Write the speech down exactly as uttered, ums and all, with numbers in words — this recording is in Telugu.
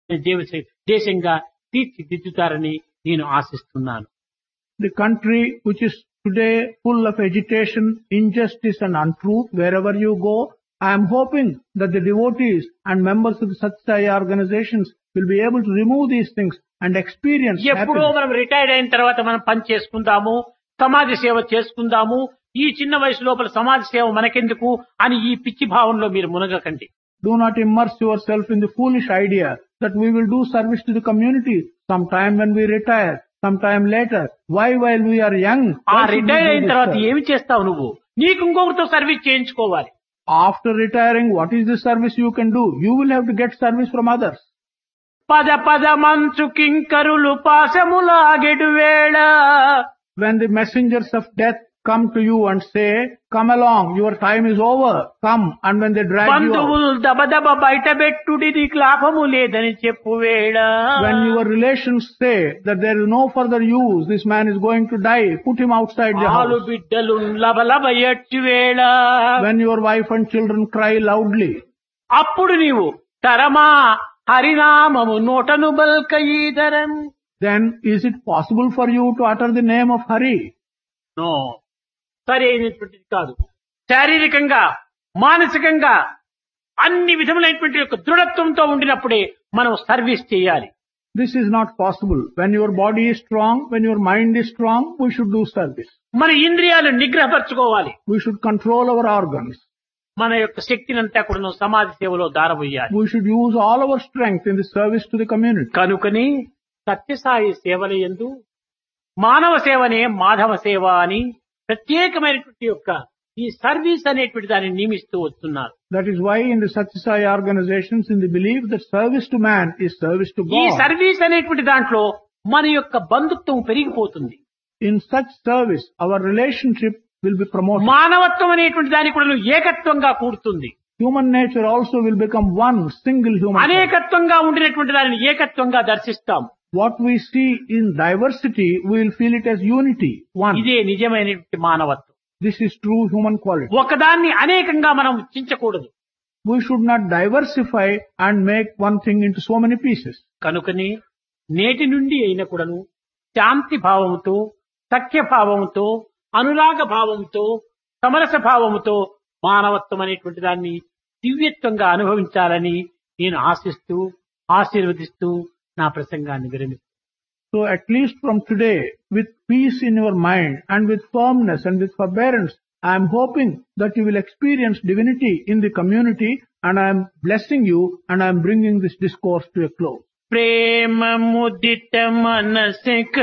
దేశ- దేశంగా తీర్చిదిద్దుతారని నేను ఆశిస్తున్నాను. The country which is today full of agitation, injustice and untruth, wherever you go, I am hoping that the devotees and members of the Satsaya organizations will be able to remove these things and experience ఎప్పుడో happiness. మనం రిటైర్డ్ అయిన తర్వాత మనం పని చేసుకుందాము, సమాజ సేవ చేసుకుందాము, ఈ చిన్న వయసు లోపల సమాజ సేవ మనకెందుకు అని ఈ పిచ్చి భావంలో మీరు మునగకండి. Do not immerse yourself in the foolish idea that we will do service to the community sometime when we retire, sometime later. Why while we are young? ఆ why should we retire do అయిన this తర్వాత service? ఏమి చేస్తావు నువ్వు? నీకు ఇంకొకరితో సర్వీస్ చేయించుకోవాలి. After retiring, what is the service you can do? You will have to get service from others. పద పద మంచు కింకరులు పాశములాగెడు వేళ When the messengers of death come to you and say, come along, your time is over, come, and when they drag you out. బంధువులు దబదబ బయటబెట్టుడి నీకు లాభము లేదని చెప్పు వేళ When your relations say that there is no further use, this man is going to die, put him outside the ఆలు house. బిడ్డలు లబలబ ఎట్టు వేళ When your wife and children cry loudly, అప్పుడు నీవు తరమా హరినామము నోటను బల్క ఈధరం. then is it possible for you to utter the name of Hari? No, సరి అయినటువంటిది కాదు. శారీరకంగా మానసికంగా అన్ని విధములైనటువంటి యొక్క దృఢత్వంతో ఉండినప్పుడే మనం సర్వీస్ చేయాలి. This is not possible. When your body is strong, when your mind is strong, we should do service. మన ఇంద్రియాలు నిగ్రహపరచుకోవాలి. We should control our organs. మన యొక్క శక్తినంతా కూడా సమాజ సేవలో దారబోయాలి. We should use all our strength in the service to the community. కనుకని సత్యసాయి సేవల యందు మానవ సేవనే మాధవ సేవ అని ప్రత్యేకమైనటువంటి యొక్క ఈ సర్వీస్ అనేటువంటి దాన్ని నియమిస్తూ వస్తున్నారు. That is why in the Satsaya organizations, in the belief that service to man is service to ఈ God. సర్వీస్ అనేటువంటి దాంట్లో మన యొక్క బంధుత్వం పెరిగిపోతుంది. In such service, our relationship will be promoted. మానవత్వం అనేటువంటి దాని కూడా ఏకత్వంగా కూడుతుంది. Human nature also will become one single human. nature. అనేకత్వంగా ఉండినటువంటి దానిని ఏకత్వంగా దర్శిస్తాం. What we see in diversity, we will feel it as unity, one. ఇదే నిజమైనటువంటి మానవత్వం. This is true human quality. ఒకదాన్ని అనేకంగా మనం చించకూడదు. We should not diversify and make one thing into so many pieces. కనుకని నేటి నుండి అయిన కూడాను శాంతి భావముతో, సఖ్య భావముతో, అనురాగ భావముతో, సమరస భావముతో మానవత్వం అనేటువంటి దాన్ని దివ్యత్వంగా అనుభవించాలని నేను ఆశిస్తూ ఆశీర్వదిస్తూ నా ప్రసంగాన్ని విరమిస్తాను. So at least from today, with peace in your mind and with firmness and with forbearance, I am hoping that you will experience divinity in the community, and I am blessing you and I am bringing this discourse to a close. ప్రేమ ముదిత మనసే